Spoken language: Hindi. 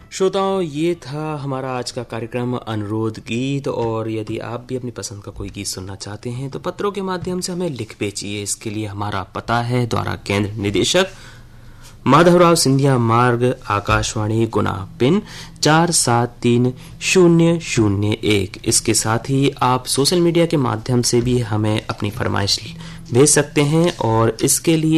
श्रोताओं, ये था हमारा आज का कार्यक्रम अनुरोध गीत। और यदि आप भी अपनी पसंद का कोई गीत सुनना चाहते हैं तो पत्रों के माध्यम से हमें लिख भेजिए। इसके लिए हमारा पता है द्वारा केंद्र निदेशक माधवराव सिंधिया मार्ग, आकाशवाणी गुना, पिन 473001। इसके साथ ही आप सोशल मीडिया के माध्यम से भी हमें अपनी फरमाइश भेज सकते हैं और इसके लिए